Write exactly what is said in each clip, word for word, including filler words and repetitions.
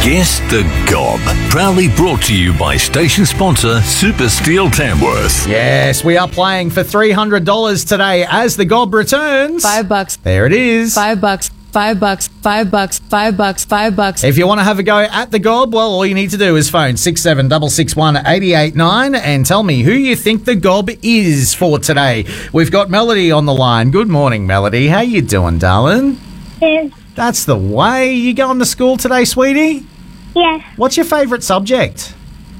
Guess the Gob. Proudly brought to you by station sponsor Super Steel Tamworth. Yes, we are playing for three hundred dollars today as the Gob returns. Five bucks. There it is. Five bucks. Five bucks. Five bucks. Five bucks. Five bucks. If you want to have a go at the Gob, well, all you need to do is phone six seven six six one, eight eight nine and tell me who you think the Gob is for today. We've got Melody on the line. Good morning, Melody. How you doing, darling? Yes. That's the way. You going to school today, sweetie? Yes. What's your favourite subject?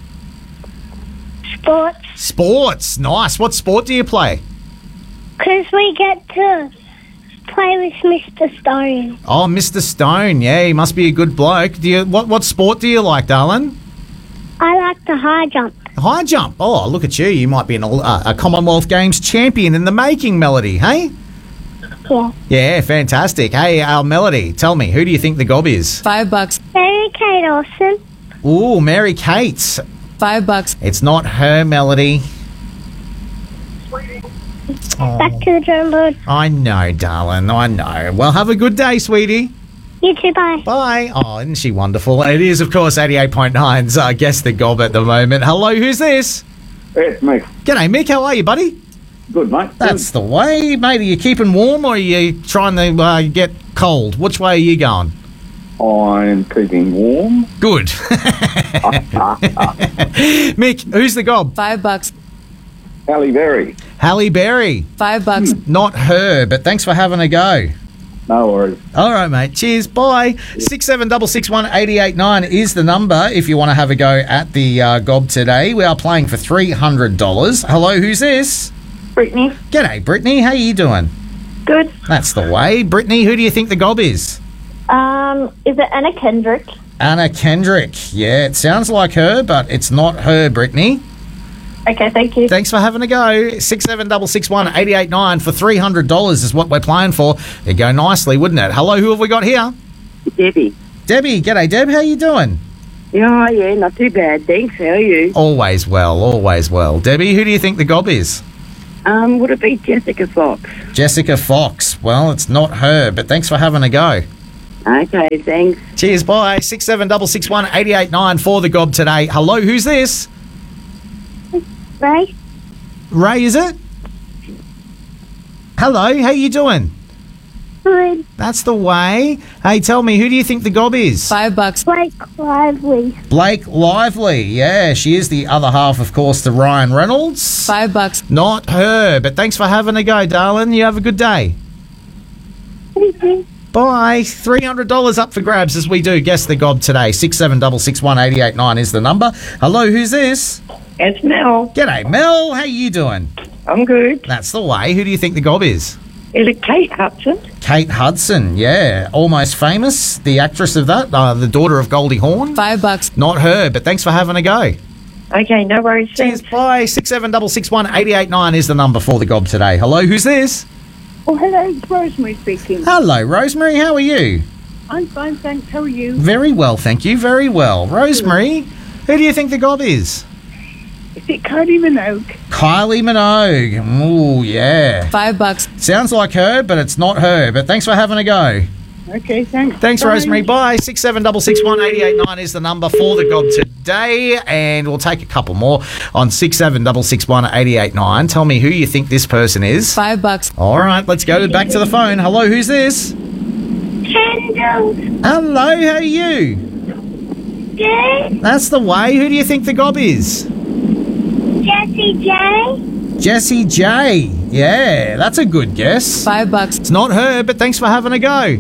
Sports. Sports. Nice. What sport do you play? Because we get to play with Mister Stone. Oh, Mister Stone. Yeah, he must be a good bloke. Do you? What, what sport do you like, darling? I like the high jump. High jump. Oh, look at you. You might be an, uh, a Commonwealth Games champion in the making, Melody, hey? Yeah. Yeah, fantastic. Hey, uh, Melody, tell me, who do you think the Gob is? Five bucks. Mary Kate Olsen. Ooh, Mary Kate. Five bucks. It's not her, Melody. Back to the drum board. I know, darling. I know. Well, have a good day, sweetie. You too, bye. Bye. Oh, isn't she wonderful? It is, of course, eighty-eight point nine's uh, Guess the Gob at the moment. Hello, who's this? It's Mick. G'day, Mick. How are you, buddy? Good, mate. That's the way, mate. Are you keeping warm or are you trying to uh, get cold? Which way are you going? I'm keeping warm. Good. Mick, who's the Gob? Five bucks. Halle Berry. Halle Berry. Five bucks. Not her, but thanks for having a go. No worries. All right, mate. Cheers. Bye. Six seven six six one eight eight nine is the number if you want to have a go at the uh, Gob today. We are playing for three hundred dollars. Hello, who's this? Brittany. G'day, Brittany. How you doing? Good. That's the way. Brittany, who do you think the Gob is? Um, is it Anna Kendrick? Anna Kendrick. Yeah, it sounds like her, but it's not her, Brittany. Okay, thank you. Thanks for having a go. Six seven six six one eight eight nine for three hundred dollars is what we're playing for. It'd go nicely, wouldn't it? Hello, who have we got here? Debbie. Debbie. G'day, Deb. How you doing? Yeah, yeah, not too bad, thanks. How are you? Always well, always well. Debbie, who do you think the Gob is? Um, would it be Jessica Fox? Jessica Fox. Well, it's not her, but thanks for having a go. Okay, thanks. Cheers, bye. Six seven six six one eight eight nine for the Gob today. Hello, who's this? Ray? Ray, is it? Hello, how you doing? Good. That's the way. Hey, tell me, who do you think the Gob is? Five bucks. Blake Lively. Blake Lively. Yeah, she is the other half, of course, to Ryan Reynolds. Five bucks. Not her, but thanks for having a go, darling. You have a good day. Thank you. Bye. three hundred dollars up for grabs as we do Guess the Gob today. Six seven six six one eight eight nine is the number. Hello, who's this? It's Mel. G'day, Mel. How you doing? I'm good. That's the way. Who do you think the Gob is? Is it Kate Hudson? Kate Hudson, yeah. Almost Famous, the actress of that, uh, the daughter of Goldie Hawn. Five bucks. Not her, but thanks for having a go. Okay, no worries. Cheers, Thanks. bye. Six seven six six one eight eight nine is the number for the Gob today. Hello, who's this? Oh, hello, Rosemary speaking. Hello, Rosemary. How are you? I'm fine, thanks. How are you? Very well, thank you. Very well. Rosemary, who do you think the Gob is? Is it Kylie Minogue? Kylie Minogue. Ooh, yeah. Five bucks. Sounds like her, but it's not her. But thanks for having a go. Okay, thanks. Thanks, Bye. Rosemary. Bye. Six seven six six one eight eight nine is the number for the Gob today, and we'll take a couple more on six seven six six one eight eight nine. Tell me who you think this person is. Five bucks. All right, let's go back to the phone. Hello, who's this? Kendall. Hello, how are you? Good. That's the way. Who do you think the Gob is? Jessie J. Jessie J. Yeah, that's a good guess. Five bucks. It's not her, but thanks for having a go.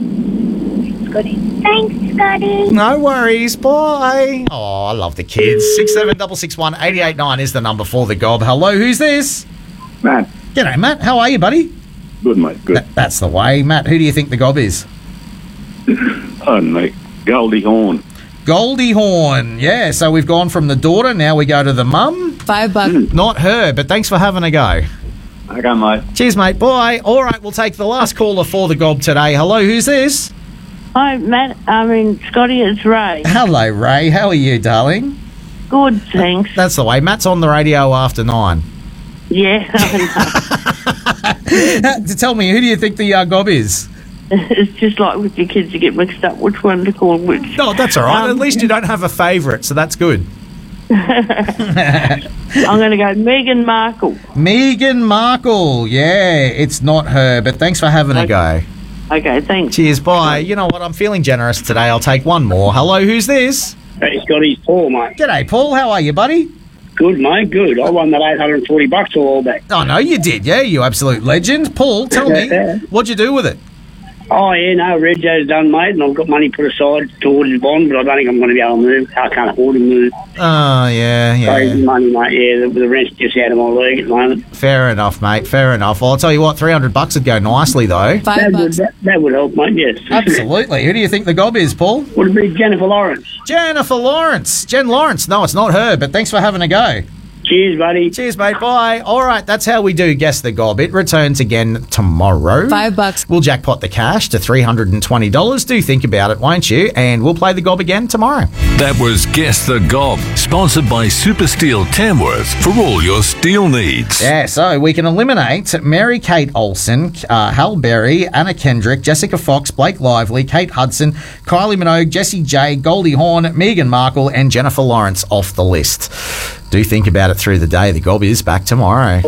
Thanks, Scotty. No worries. Bye. Oh, I love the kids. Six seven six six one eight eight nine is the number for the Gob. Hello, who's this? Matt. G'day, Matt. How are you, buddy? Good, mate. Good. Th- that's the way. Matt, who do you think the Gob is? Pardon me. Goldie Hawn. Goldie Hawn. Yeah, so we've gone from the daughter, now we go to the mum. Five bucks. Not her, but thanks for having a go. Okay, mate. Cheers, mate. Bye. All right, we'll take the last caller for the Gob today. Hello, who's this? Hi, Matt. I mean, Scotty, it's Ray. Hello, Ray. How are you, darling? Good, thanks. That's the way. Matt's on the radio after nine. Yeah. To tell me, who do you think the uh, Gob is? It's just like with your kids, you get mixed up which one to call which. No, that's all right. Um, At least you don't have a favourite, so that's good. I'm going to go Meghan Markle. Meghan Markle. Yeah, it's not her, but thanks for having a go. Okay, thanks. Cheers, bye. You know what? I'm feeling generous today. I'll take one more. Hello, who's this? Hey, Scotty's Paul, mate. G'day, Paul. How are you, buddy? Good, mate, good. I won that eight hundred forty bucks a while back. I know you did, yeah, you absolute legend. Paul, tell me, what'd you do with it? Oh, yeah, no, Reggio's done, mate, and I've got money put aside towards the bond, but I don't think I'm going to be able to move. I can't afford to move. Oh, yeah, Crazy yeah. money, mate, yeah. The, the rent's just out of my league at the moment. Fair enough, mate, fair enough. Well, I'll tell you what, three hundred bucks would go nicely, though. Five That would, bucks. that, that would help, mate, yes. Absolutely. Who do you think the gob is, Paul? Would it be Jennifer Lawrence? Jennifer Lawrence. Jen Lawrence. No, it's not her, but thanks for having a go. Cheers, buddy. Cheers, mate. Bye. All right, that's how we do Guess the Gob. It returns again tomorrow. Five bucks. We'll jackpot the cash to three hundred twenty dollars. Do think about it, won't you? And we'll play the Gob again tomorrow. That was Guess the Gob, sponsored by Super Steel Tamworth for all your steel needs. Yeah, so we can eliminate Mary Kate Olsen, uh, Hal Berry, Anna Kendrick, Jessica Fox, Blake Lively, Kate Hudson, Kylie Minogue, Jessie J, Goldie Hawn, Meghan Markle, and Jennifer Lawrence off the list. Do think about it through the day. The Gob is back tomorrow.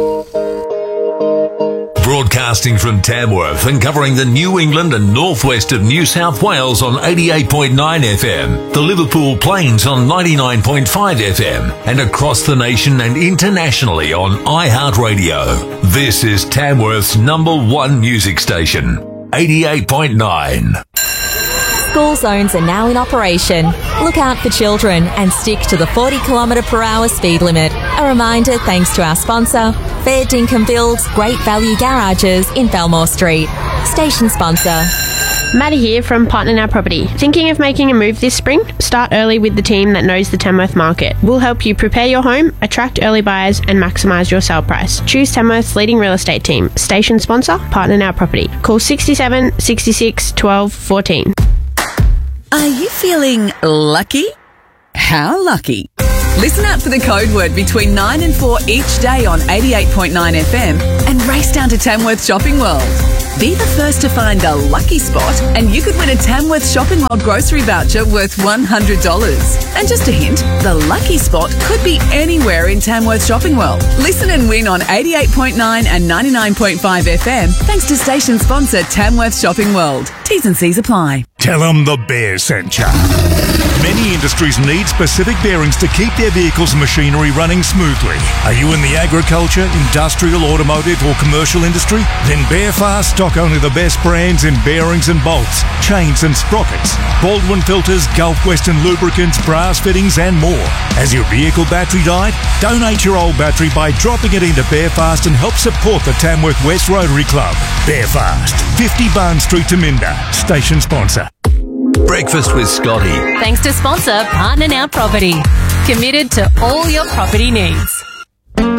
Broadcasting from Tamworth and covering the New England and northwest of New South Wales on eighty-eight point nine F M, the Liverpool Plains on ninety-nine point five F M, and across the nation and internationally on iHeartRadio. This is Tamworth's number one music station, eighty-eight point nine. School zones are now in operation. Look out for children and stick to the forty kilometre per hour speed limit. A reminder thanks to our sponsor, Fair Dinkum Builds Great Value Garages in Belmore Street. Station sponsor. Maddie here from Partner Now Property. Thinking of making a move this spring? Start early with the team that knows the Tamworth market. We'll help you prepare your home, attract early buyers and maximise your sale price. Choose Tamworth's leading real estate team. Station sponsor, Partner Now Property. Call sixty-seven, sixty-six, twelve, fourteen. Are you feeling lucky? How lucky? Listen out for the code word between nine and four each day on eighty-eight point nine F M and race down to Tamworth Shopping World. Be the first to find the lucky spot and you could win a Tamworth Shopping World grocery voucher worth one hundred dollars. And just a hint, the lucky spot could be anywhere in Tamworth Shopping World. Listen and win on eighty-eight point nine and ninety-nine point five F M thanks to station sponsor Tamworth Shopping World. T's and C's apply. Tell them the bear sent ya. Many industries need specific bearings to keep their vehicles and machinery running smoothly. Are you in the agriculture, industrial, automotive or commercial industry? Then Bearfast stock only the best brands in bearings and bolts, chains and sprockets, Baldwin filters, Gulf Western lubricants, brass fittings and more. Has your vehicle battery died? Donate your old battery by dropping it into Bearfast and help support the Tamworth West Rotary Club. Bearfast, fifty Barn Street, Taminda. Station sponsor. Breakfast with Scotty. Thanks to sponsor Partner Now Property. Committed to all your property needs.